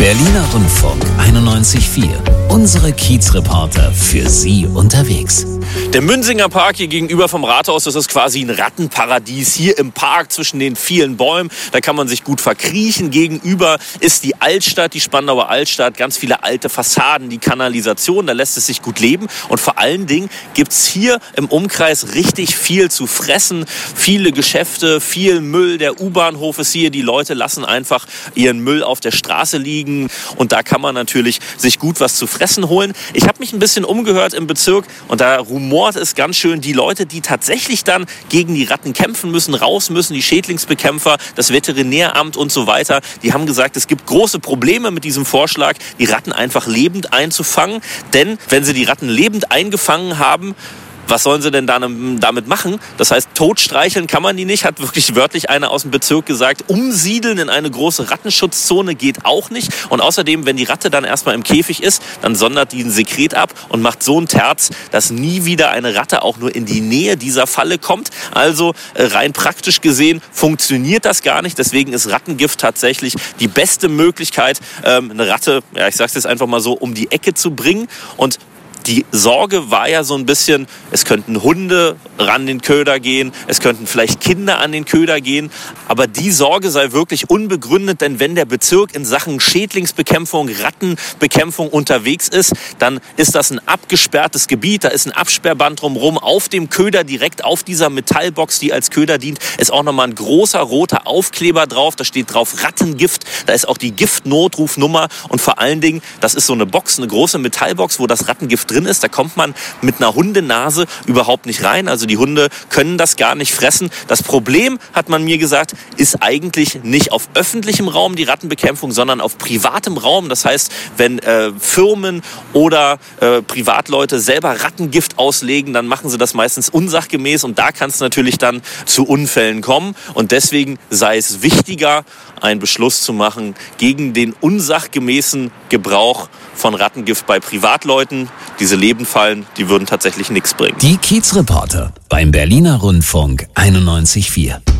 Berliner Rundfunk 91.4. Unsere Kiezreporter für Sie unterwegs. Der Münsinger Park hier gegenüber vom Rathaus, das ist quasi ein Rattenparadies. Hier im Park zwischen den vielen Bäumen, da kann man sich gut verkriechen. Gegenüber ist die Altstadt, die Spandauer Altstadt, ganz viele alte Fassaden, die Kanalisation, da lässt es sich gut leben. Und vor allen Dingen gibt's hier im Umkreis richtig viel zu fressen. Viele Geschäfte, viel Müll, der U-Bahnhof ist hier. Die Leute lassen einfach ihren Müll auf der Straße liegen. Und da kann man natürlich sich gut was zu fressen holen. Ich habe mich ein bisschen umgehört im Bezirk und da rumort es ganz schön. Die Leute, die tatsächlich dann gegen die Ratten kämpfen müssen, raus müssen, die Schädlingsbekämpfer, das Veterinäramt und so weiter, die haben gesagt, es gibt große Probleme mit diesem Vorschlag, die Ratten einfach lebend einzufangen. Denn wenn sie die Ratten lebend eingefangen haben, was sollen sie denn damit machen? Das heißt, totstreicheln kann man die nicht, hat wirklich wörtlich einer aus dem Bezirk gesagt. Umsiedeln in eine große Rattenschutzzone geht auch nicht. Und außerdem, wenn die Ratte dann erstmal im Käfig ist, dann sondert die ein Sekret ab und macht so ein Terz, dass nie wieder eine Ratte auch nur in die Nähe dieser Falle kommt. Also rein praktisch gesehen funktioniert das gar nicht. Deswegen ist Rattengift tatsächlich die beste Möglichkeit, eine Ratte, ja, ich sag's jetzt einfach mal so, um die Ecke zu bringen. Und die Sorge war ja so ein bisschen, es könnten Hunde ran den Köder gehen, es könnten vielleicht Kinder an den Köder gehen. Aber die Sorge sei wirklich unbegründet, denn wenn der Bezirk in Sachen Schädlingsbekämpfung, Rattenbekämpfung unterwegs ist, dann ist das ein abgesperrtes Gebiet, da ist ein Absperrband drumherum. Auf dem Köder, direkt auf dieser Metallbox, die als Köder dient, ist auch nochmal ein großer roter Aufkleber drauf. Da steht drauf Rattengift, da ist auch die Giftnotrufnummer und vor allen Dingen, das ist so eine Box, eine große Metallbox, wo das Rattengift drin ist. Da kommt man mit einer Hundenase überhaupt nicht rein. Also die Hunde können das gar nicht fressen. Das Problem, hat man mir gesagt, ist eigentlich nicht auf öffentlichem Raum die Rattenbekämpfung, sondern auf privatem Raum. Das heißt, wenn Firmen oder Privatleute selber Rattengift auslegen, dann machen sie das meistens unsachgemäß und da kann es natürlich dann zu Unfällen kommen. Und deswegen sei es wichtiger, einen Beschluss zu machen gegen den unsachgemäßen Gebrauch von Rattengift bei Privatleuten. Diese Lebenfallen, die würden tatsächlich nichts bringen. Die Kiezreporter beim Berliner Rundfunk 91.4.